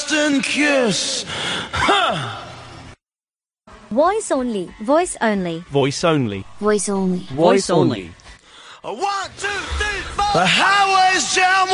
instant kiss. Huh. Voice only. Voice only. Voice only. Voice only. Voice only. 1, 2, 3, 4. The highway's jam.